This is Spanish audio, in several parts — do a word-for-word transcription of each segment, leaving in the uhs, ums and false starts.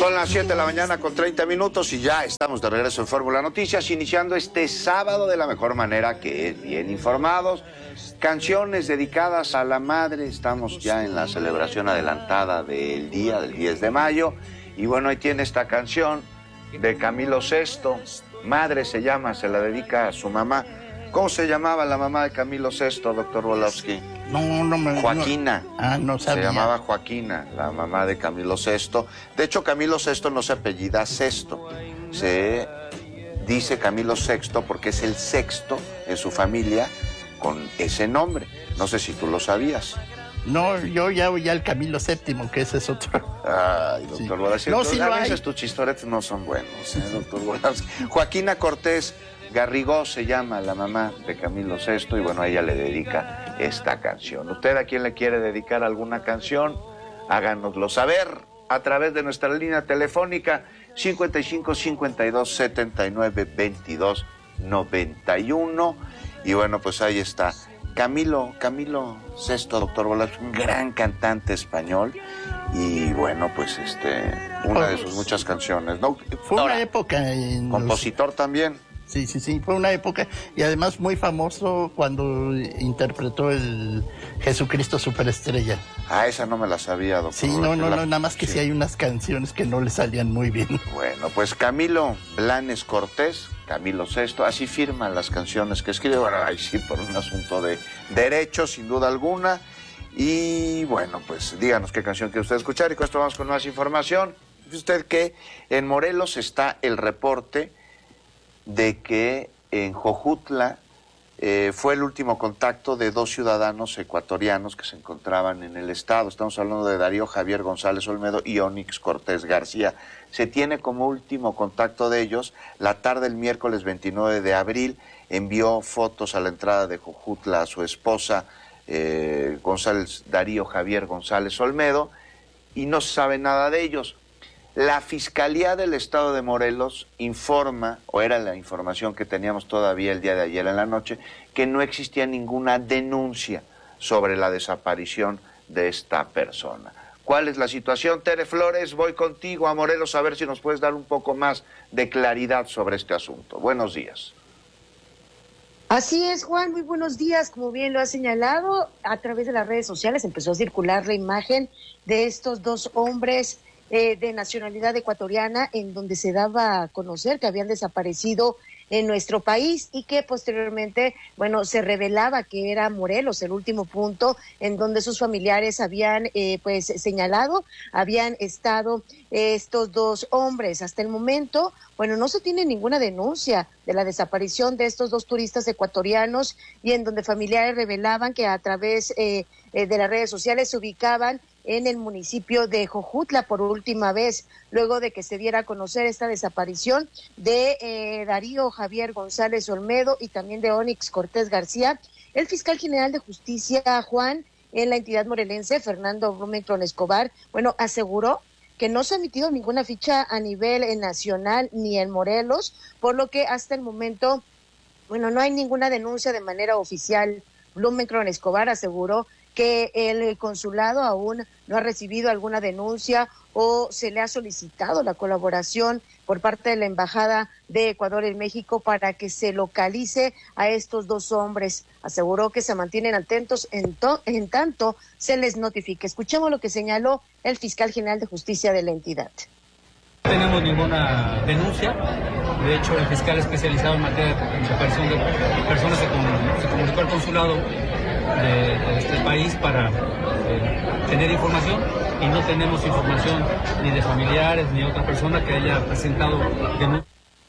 Son las siete de la mañana con treinta minutos y ya estamos de regreso en Fórmula Noticias, iniciando este sábado de la mejor manera, que es bien informados. Canciones dedicadas a la madre. Estamos ya en la celebración adelantada del día, del diez de mayo. Y bueno, ahí tiene esta canción de Camilo Sesto. Madre se llama, se la dedica a su mamá. ¿Cómo se llamaba la mamá de Camilo Sesto, doctor Wolowski? No, no me... Joaquina. No. Ah, no sabía. Se llamaba Joaquina, la mamá de Camilo Sesto. De hecho, Camilo Sesto no se apellida Sesto. Se dice Camilo Sexto porque es el sexto en su familia con ese nombre. No sé si tú lo sabías. No, yo ya oía el Camilo Séptimo, que ese es otro. Ay, doctor Sí. Wolowski. No, sí a lo veces hay. tus chistoretes no son buenos, ¿eh, doctor Wolowski? Joaquina Cortés Garrigó se llama la mamá de Camilo Sesto y bueno, a ella le dedica esta canción. ¿Usted a quién le quiere dedicar alguna canción? Háganoslo saber a través de nuestra línea telefónica cincuenta y cinco, cincuenta y dos, setenta y nueve, veintidós, noventa y uno. Y bueno, pues ahí está. Camilo, Camilo Sesto, doctor Wolowski, un gran cantante español. Y bueno, pues este, una de sus muchas canciones, ¿no? Fue Ahora, una época... En compositor los... también. Sí, sí, sí, fue una época y además muy famoso cuando interpretó el Jesucristo Superestrella. Ah, esa no me la sabía, doctor. Sí, no, no, no, nada más que sí. sí hay unas canciones que no le salían muy bien. Bueno, pues Camilo Blanes Cortés, Camilo Sesto, así firman las canciones que escribe. Bueno, ahí sí, por un asunto de derechos, sin duda alguna. Y bueno, pues díganos qué canción quiere usted escuchar y con esto vamos con más información. Dice usted que en Morelos está el reporte de que en Jojutla eh, fue el último contacto de dos ciudadanos ecuatorianos que se encontraban en el estado. Estamos hablando de Darío Javier González Olmedo y Onix Cortés García. Se tiene como último contacto de ellos. La tarde del miércoles veintinueve de abril envió fotos a la entrada de Jojutla a su esposa eh, González, Darío Javier González Olmedo, y no se sabe nada de ellos. La Fiscalía del Estado de Morelos informa, o era la información que teníamos todavía el día de ayer en la noche, que no existía ninguna denuncia sobre la desaparición de esta persona. ¿Cuál es la situación? Tere Flores, voy contigo a Morelos a ver si nos puedes dar un poco más de claridad sobre este asunto. Buenos días. Así es, Juan, muy buenos días. Como bien lo ha señalado, a través de las redes sociales empezó a circular la imagen de estos dos hombres Eh, de nacionalidad ecuatoriana, en donde se daba a conocer que habían desaparecido en nuestro país y que posteriormente, bueno, se revelaba que era Morelos el último punto en donde sus familiares habían eh, pues señalado, habían estado eh, estos dos hombres. Hasta el momento, bueno, no se tiene ninguna denuncia de la desaparición de estos dos turistas ecuatorianos y en donde familiares revelaban que a través eh, eh, de las redes sociales se ubicaban en el municipio de Jojutla por última vez, luego de que se diera a conocer esta desaparición de eh, Darío Javier González Olmedo y también de Onix Cortés García. El fiscal general de justicia, Juan, en la entidad morelense, Fernando Blumenkron Escobar, bueno, aseguró que no se ha emitido ninguna ficha a nivel eh, nacional ni en Morelos, por lo que hasta el momento, bueno, no hay ninguna denuncia de manera oficial. Blumenkron Escobar aseguró que el consulado aún no ha recibido alguna denuncia o se le ha solicitado la colaboración por parte de la Embajada de Ecuador en México para que se localice a estos dos hombres. Aseguró que se mantienen atentos en, to- en tanto se les notifique. Escuchemos lo que señaló el fiscal general de justicia de la entidad. No tenemos ninguna denuncia. De hecho, el fiscal especializado en materia de desaparición de personas se comunicó, se comunicó al consulado de, de este país para eh, tener información y no tenemos información ni de familiares ni de otra persona que haya presentado denuncia.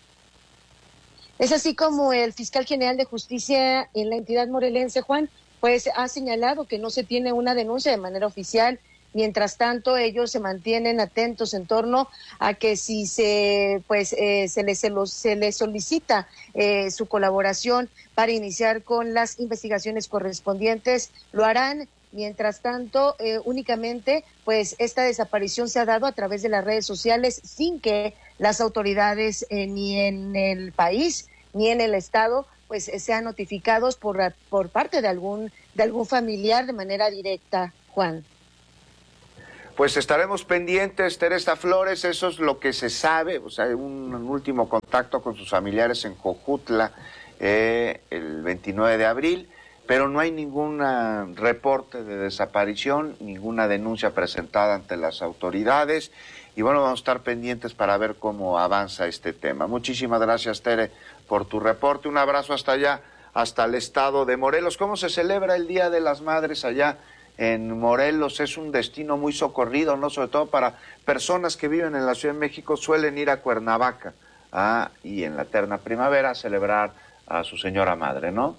Es así como el fiscal general de justicia en la entidad morelense, Juan, pues ha señalado que no se tiene una denuncia de manera oficial. Mientras tanto, ellos se mantienen atentos en torno a que si se pues eh, se les se, los, se les solicita eh, su colaboración para iniciar con las investigaciones correspondientes, lo harán. Mientras tanto, eh, únicamente pues esta desaparición se ha dado a través de las redes sociales sin que las autoridades eh, ni en el país ni en el estado pues eh, sean notificados por por parte de algún de algún familiar de manera directa, Juan. Pues estaremos pendientes, Teresa Flores, eso es lo que se sabe, o sea, un, un último contacto con sus familiares en Jojutla eh, el veintinueve de abril, pero no hay ningún uh, reporte de desaparición, ninguna denuncia presentada ante las autoridades, y bueno, vamos a estar pendientes para ver cómo avanza este tema. Muchísimas gracias, Tere, por tu reporte, un abrazo hasta allá, hasta el estado de Morelos. ¿Cómo se celebra el Día de las Madres allá en Morelos? Es un destino muy socorrido, ¿no? Sobre todo para personas que viven en la Ciudad de México, suelen ir a Cuernavaca ah, y en la eterna primavera a celebrar a su señora madre, ¿no?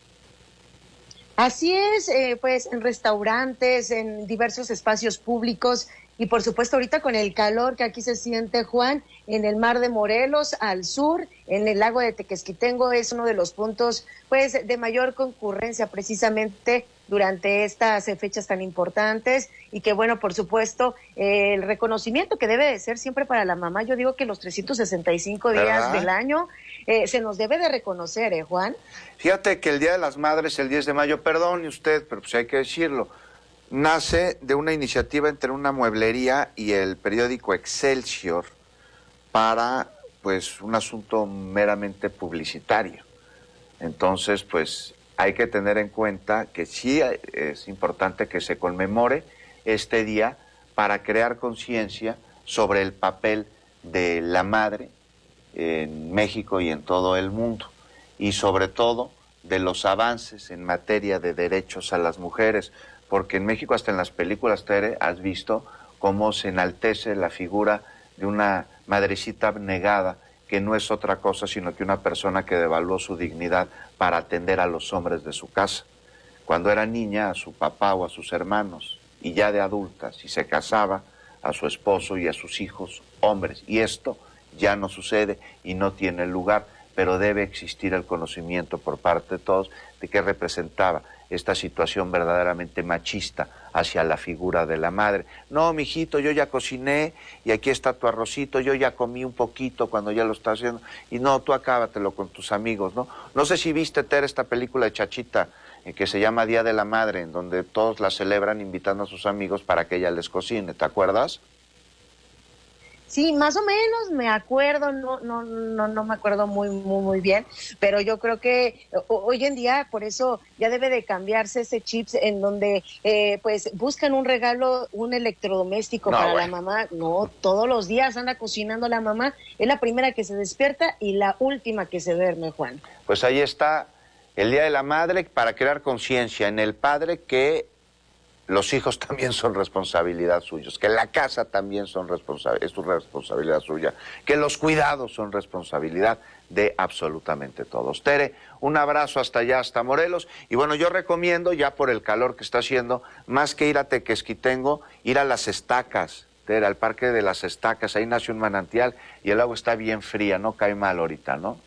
Así es, eh, pues en restaurantes, en diversos espacios públicos y por supuesto ahorita con el calor que aquí se siente, Juan, en el mar de Morelos al sur, en el lago de Tequesquitengo es uno de los puntos pues de mayor concurrencia precisamente durante estas fechas tan importantes y que bueno, por supuesto, eh, el reconocimiento que debe de ser siempre para la mamá, yo digo que los trescientos sesenta y cinco días ¿verdad? Del año eh, se nos debe de reconocer, ¿eh, Juan? Fíjate que el Día de las Madres, el diez de mayo, perdone usted, pero pues hay que decirlo, nace de una iniciativa entre una mueblería y el periódico Excelsior para pues un asunto meramente publicitario. Entonces, pues hay que tener en cuenta que sí es importante que se conmemore este día para crear conciencia sobre el papel de la madre en México y en todo el mundo, y sobre todo de los avances en materia de derechos a las mujeres, porque en México hasta en las películas, Tere, has visto cómo se enaltece la figura de una madrecita abnegada, que no es otra cosa sino que una persona que devaluó su dignidad para atender a los hombres de su casa. Cuando era niña, a su papá o a sus hermanos, y ya de adulta, si se casaba, a su esposo y a sus hijos hombres. Y esto ya no sucede y no tiene lugar, pero debe existir el conocimiento por parte de todos de qué representaba esta situación verdaderamente machista hacia la figura de la madre. No, mijito, yo ya cociné y aquí está tu arrocito, yo ya comí un poquito cuando ya lo estás haciendo, y no, tú acábatelo con tus amigos, ¿no? No sé si viste, Ter, esta película de Chachita, eh, que se llama Día de la Madre, en donde todos la celebran invitando a sus amigos para que ella les cocine, ¿te acuerdas? Sí, más o menos me acuerdo, no, no, no, no me acuerdo muy, muy, muy bien, pero yo creo que hoy en día por eso ya debe de cambiarse ese chip en donde eh, pues buscan un regalo, un electrodoméstico no, para bueno. la mamá. No, todos los días anda cocinando la mamá, es la primera que se despierta y la última que se duerme, Juan. Pues ahí está el Día de la Madre para crear conciencia en el padre que los hijos también son responsabilidad suyos, que la casa también son responsa- es su responsabilidad suya, que los cuidados son responsabilidad de absolutamente todos. Tere, un abrazo hasta allá, hasta Morelos, y bueno, yo recomiendo, ya por el calor que está haciendo, más que ir a Tequesquitengo, ir a Las Estacas, Tere, al Parque de Las Estacas, ahí nace un manantial y el agua está bien fría, no cae mal ahorita, ¿no?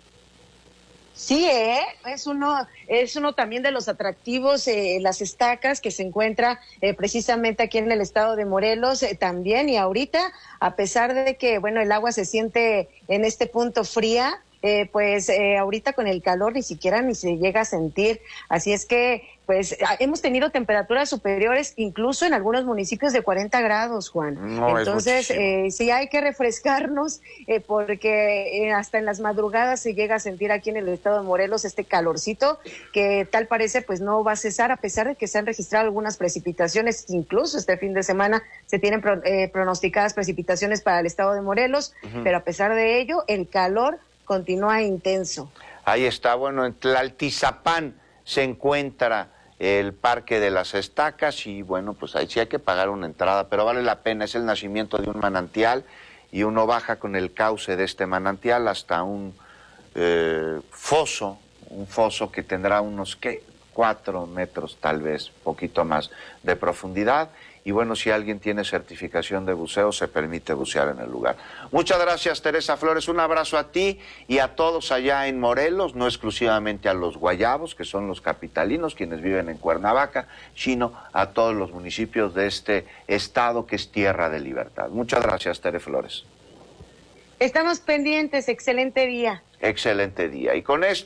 Sí, ¿eh? es uno es uno también de los atractivos, eh, Las Estacas, que se encuentra eh, precisamente aquí en el estado de Morelos eh, también, y ahorita, a pesar de que, bueno, el agua se siente en este punto fría, eh, pues eh, ahorita con el calor ni siquiera ni se llega a sentir, así es que pues hemos tenido temperaturas superiores incluso en algunos municipios de cuarenta grados, Juan. No, entonces eh, sí hay que refrescarnos eh, porque eh, hasta en las madrugadas se llega a sentir aquí en el estado de Morelos este calorcito que tal parece pues no va a cesar, a pesar de que se han registrado algunas precipitaciones, incluso este fin de semana se tienen pro, eh, pronosticadas precipitaciones para el estado de Morelos, uh-huh. pero a pesar de ello el calor continúa intenso. Ahí está, bueno, en Tlaltizapán se encuentra el Parque de las Estacas y bueno, pues ahí sí hay que pagar una entrada, pero vale la pena, es el nacimiento de un manantial y uno baja con el cauce de este manantial hasta un eh, foso, un foso que tendrá unos, ¿qué? Cuatro metros tal vez, poquito más de profundidad. Y bueno, si alguien tiene certificación de buceo, se permite bucear en el lugar. Muchas gracias, Teresa Flores. Un abrazo a ti y a todos allá en Morelos, no exclusivamente a los guayabos, que son los capitalinos, quienes viven en Cuernavaca, sino a todos los municipios de este estado que es tierra de libertad. Muchas gracias, Tere Flores. Estamos pendientes. Excelente día. Excelente día. Y con esto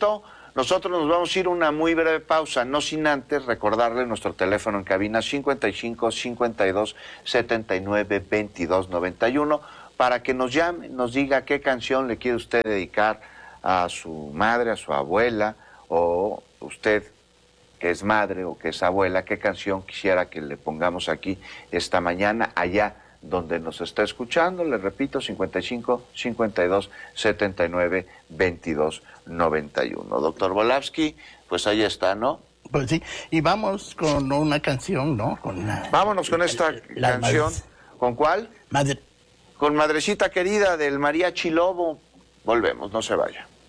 Nosotros nos vamos a ir a una muy breve pausa, no sin antes recordarle nuestro teléfono en cabina cincuenta y cinco, cincuenta y dos, setenta y nueve, veintidós, noventa y uno para que nos llame, nos diga qué canción le quiere usted dedicar a su madre, a su abuela, o usted que es madre o que es abuela, qué canción quisiera que le pongamos aquí esta mañana allá donde nos está escuchando. Le repito, cincuenta y cinco, cincuenta y dos, setenta y nueve, veintidós, noventa y uno. Doctor Volavsky, pues ahí está, ¿no? Pues sí, y vamos con una canción, ¿no? Con la, Vámonos con esta la canción. madre- ¿Con cuál? Madre, Con Madrecita Querida del Mariachi Lobo. Volvemos, no se vaya.